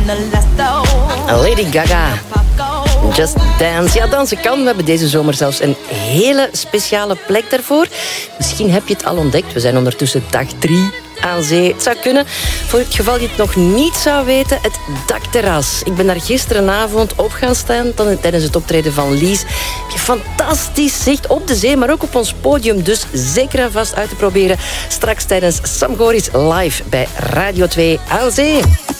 Lady Gaga. Just Dance. Ja, dansen kan. We hebben deze zomer zelfs een hele speciale plek daarvoor. Misschien heb je het al ontdekt. We zijn ondertussen dag 3 aan zee. Het zou kunnen. Voor het geval je het nog niet zou weten, het dakterras. Ik ben daar gisterenavond op gaan staan tijdens het optreden van Lies. Heb je fantastisch zicht op de zee, maar ook op ons podium. Dus zeker en vast uit te proberen. Straks tijdens Sam Goris live bij Radio 2 aan zee.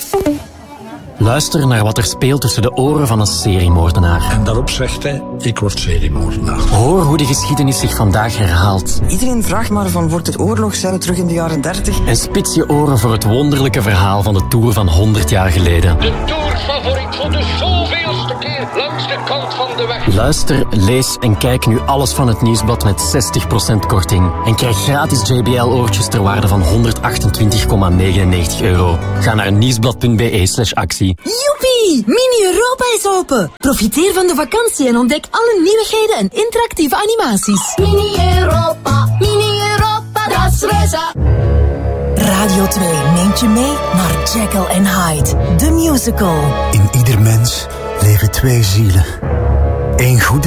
Luister naar wat er speelt tussen de oren van een seriemoordenaar. En daarop zegt hij, ik word seriemoordenaar. Hoor hoe de geschiedenis zich vandaag herhaalt. Iedereen vraagt maar van, wordt het oorlog? Zijn we terug in de jaren 30? En spits je oren voor het wonderlijke verhaal van de Tour van 100 jaar geleden. De Tourfavoriet voor de zoveelste keer langs de kant van de weg. Luister, lees en kijk nu alles van het Nieuwsblad met 60% korting. En krijg gratis JBL-oortjes ter waarde van €128,99. Ga naar nieuwsblad.be/actie. Joepie! Mini Europa is open. Profiteer van de vakantie en ontdek alle nieuwigheden en interactieve animaties. Mini Europa, dat is Reza. Radio 2 neemt je mee naar Jekyll and Hyde, de musical. In ieder mens leven 2 zielen. 1 goede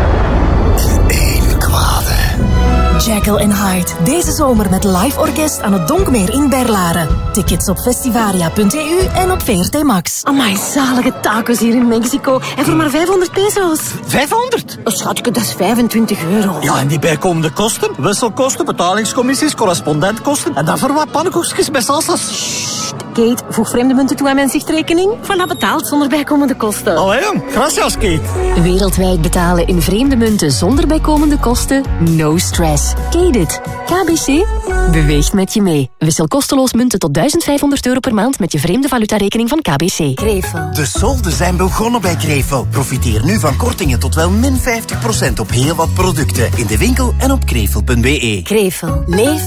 en 1 kwade. Jekyll and Hyde, deze zomer met live orkest aan het Donkmeer in Berlaren. Tickets op festivaria.eu en op VRT Max. Amai, zalige tacos hier in Mexico. En voor maar 500 pesos. 500? Oh, schatje, dat is €25. Ja, en die bijkomende kosten? Wisselkosten, betalingscommissies, correspondentkosten. En dan voor wat pannenkoekjes met salsa's. Kate, voeg vreemde munten toe aan mijn zichtrekening. Voilà, betaald zonder bijkomende kosten. Allee, gracias, Kate. Wereldwijd betalen in vreemde munten zonder bijkomende kosten? No stress. Kate it. KBC beweegt met je mee. Wissel kosteloos munten tot €1500 per maand met je vreemde valutarekening van KBC. Krevel. De solden zijn begonnen bij Krevel. Profiteer nu van kortingen tot wel min 50% op heel wat producten. In de winkel en op krevel.be. Krevel. Leef